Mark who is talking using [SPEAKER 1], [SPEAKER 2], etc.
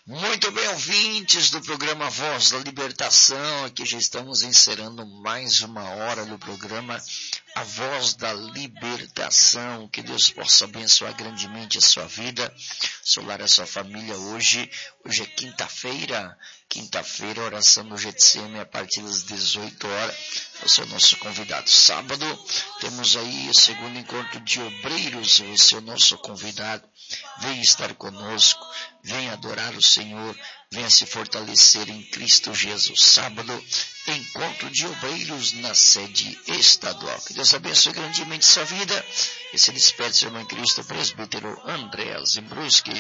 [SPEAKER 1] Muito bem, ouvintes do programa Voz da Libertação, aqui já estamos encerrando mais uma hora do programa A Voz da Libertação. Que Deus possa abençoar grandemente a sua vida, seu lar, a sua família. Hoje é quinta-feira, oração no Getsemane a partir das 18 horas. Você é o nosso convidado. Sábado, temos aí o segundo encontro de obreiros, você é o nosso convidado. Venha estar conosco, venha adorar o Senhor, venha se fortalecer em Cristo Jesus. Sábado, encontro de obreiros na sede estadual. Que Deus abençoe grandemente sua vida. E se despede, seu irmão em Cristo, presbítero André Zimbruski.